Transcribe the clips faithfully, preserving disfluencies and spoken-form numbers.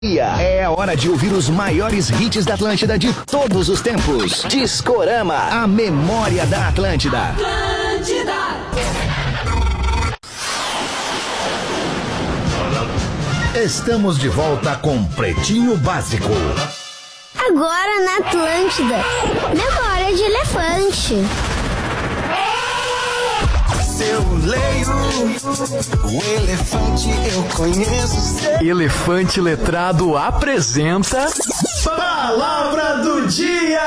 É hora de ouvir os maiores hits da Atlântida de todos os tempos. Discorama, a memória da Atlântida. Atlântida. Estamos de volta com Pretinho Básico. Agora na Atlântida, memória de elefante. Eu leio o elefante, eu conheço. Elefante Letrado apresenta Palavra do Dia.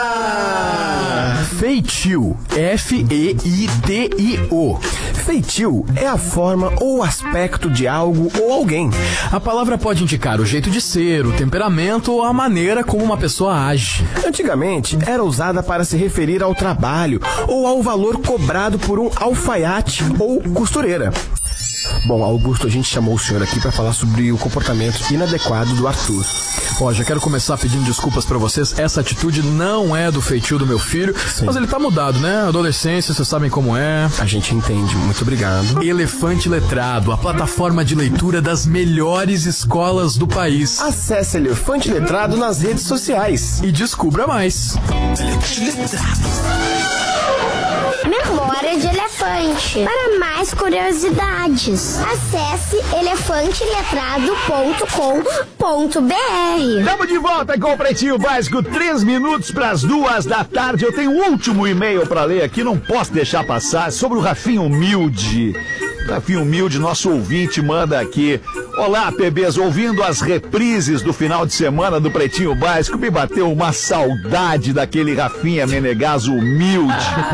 Feitio. F E I T I O. Feitio é a forma ou aspecto de algo ou alguém. A palavra pode indicar o jeito de ser, o temperamento ou a maneira como uma pessoa age. Antigamente era usada para se referir ao trabalho ou ao valor cobrado por um alfaiate ou costureira. Bom, Augusto, a gente chamou o senhor aqui para falar sobre o comportamento inadequado do Arthur. Ó, já quero começar pedindo desculpas pra vocês. Essa atitude não é do feitio do meu filho. Sim. Mas ele tá mudado, né? Adolescência, vocês sabem como é. A gente entende, muito obrigado. Elefante Letrado, a plataforma de leitura das melhores escolas do país. Acesse Elefante Letrado nas redes sociais e descubra mais. Memória de elefante. Para mais curiosidades, acesse elefante letrado ponto com ponto b r. Estamos de volta com o Pretinho Básico, três minutos para as duas da tarde. Eu tenho um último e-mail para ler aqui, não posso deixar passar, sobre o Rafinha Humilde. Rafinha Humilde, nosso ouvinte, manda aqui: olá, P Bs, ouvindo as reprises do final de semana do Pretinho Básico, me bateu uma saudade daquele Rafinha Menegaso humilde.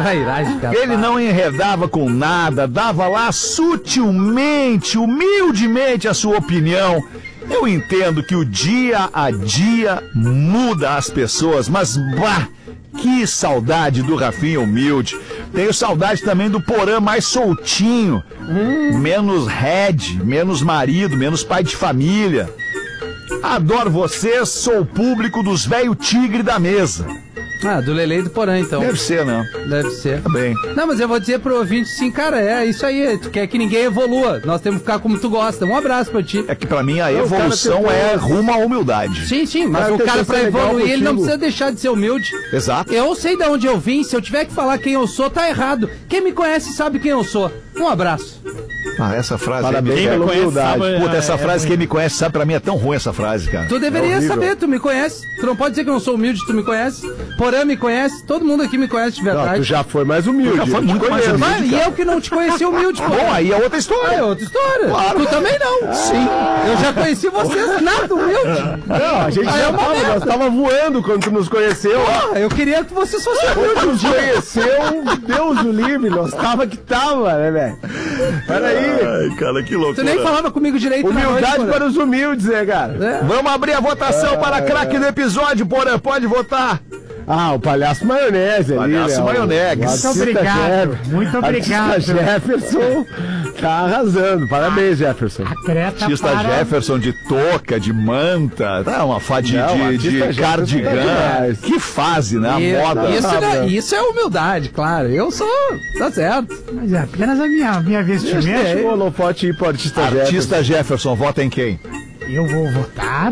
Ele não enredava com nada, dava lá sutilmente, humildemente a sua opinião. Eu entendo que o dia a dia muda as pessoas, mas bah, que saudade do Rafinha Humilde. Tenho saudade também do Porã mais soltinho, hum. menos head, menos marido, menos pai de família. Adoro vocês, sou o público dos velho tigre da mesa. Ah, do Lele e do Porã, então. Deve ser, né? Deve ser. Tá bem. Não, mas eu vou dizer pro ouvinte, sim, cara, é isso aí. Tu quer que ninguém evolua. Nós temos que ficar como tu gosta. Um abraço pra ti. É que pra mim a evolução é rumo à humildade. Sim, sim, mas o cara pra evoluir, ele não precisa deixar de ser humilde. Exato. Eu sei de onde eu vim, se eu tiver que falar quem eu sou, tá errado. Quem me conhece sabe quem eu sou. Um abraço. Ah, essa frase... Parabéns quem pela me humildade. sabe, Puta, essa é, frase, é quem me conhece sabe, pra mim é tão ruim essa frase, cara. Tu deveria é saber, tu me conhece. Tu não pode dizer que eu não sou humilde, tu me conhece. Porã me conhece, todo mundo aqui me conhece de verdade. Não, tu já foi mais humilde. Tu já foi muito mais humilde, mas, e eu que não te conheci humilde, pô. Bom, aí é outra história. É outra história. Claro. Tu também não. Sim. Eu já conheci vocês nada humilde. Não, a gente aí já é tava, nós tava voando quando tu nos conheceu. Ah, eu queria que vocês fossem humildes. Quando nos conheceu, Deus o livre, nós tava que tava, né, velho? Peraí. Ai, cara, que loucura. Tu nem falava comigo direito. Humildade noite, para os humildes, né, cara? É. Vamos abrir a votação é, para craque do episódio, Porã. Pode votar. Ah, o Palhaço Maionese ali, Palhaço né? Maionese. Muito obrigado, Jeff, muito obrigado. Artista Jefferson tá arrasando. Parabéns, Jefferson. Artista para... Jefferson de touca, de manta, tá uma fadinha de, de, de cardigan. Tá que fase, né? A e, moda. Isso, é, isso é humildade, claro. Eu sou... Tá certo. Mas é apenas a minha, minha vestimenta. O holofote ir pro Artista Jefferson. Artista Jefferson, vota em quem? Eu vou votar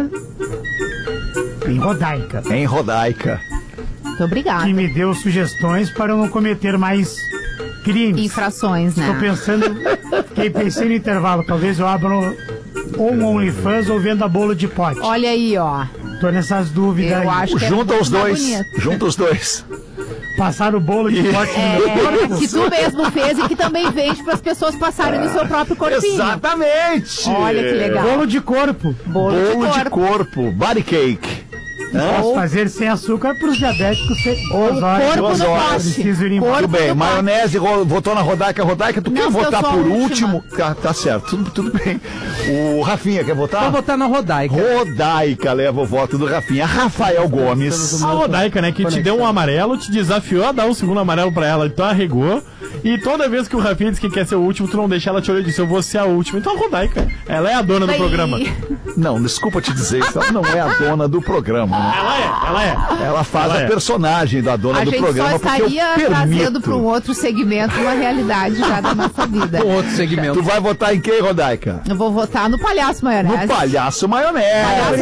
em Rodaica. Em Rodaica. Muito obrigada. Que me deu sugestões para eu não cometer mais crimes. Infrações, né? Tô pensando, fiquei pensando no intervalo, talvez eu abra ou um OnlyFans ou venda bolo de pote. Olha aí, ó. Tô nessas dúvidas Eu aí. acho que Junta é os dois. bonito. Junta os dois. Passar o bolo de pote no meu É, corpo. que tu mesmo fez e que também vende para as pessoas passarem no seu próprio corpinho. Exatamente. Olha que legal. Bolo de corpo. Bolo, Bolo de de corpo. corpo. Body cake. Posso fazer sem açúcar para os diabéticos. Ou corpo no pote. Preciso ir embora. Tudo bem, maionese ro- votou na Rodaica. Rodaica, tu Não, quer porque eu votar sou a por última. último? Tá, tá certo, tudo, tudo bem. O Rafinha quer votar? Vou votar na Rodaica. Rodaica leva o voto do Rafinha. Rafael Gomes. A Rodaica, né, que te deu um amarelo, te desafiou a dar um segundo amarelo pra ela, então arregou. E toda vez que o Rafinha diz que quer ser o último, tu não deixa ela te olhar e diz, eu vou ser a última. Então a Rodaica, ela é a dona do Aí. programa. Não, desculpa te dizer isso, ela não é a dona do programa, né? Ela é, ela é. Ela faz Ela a é. personagem da dona A do gente programa só porque eu estaria trazendo permito. para um outro segmento uma realidade já da nossa vida. Um outro segmento. Tu vai votar em quem, Rodaica? Eu vou votar no Palhaço Maionese. No Palhaço Maionese. Palhaço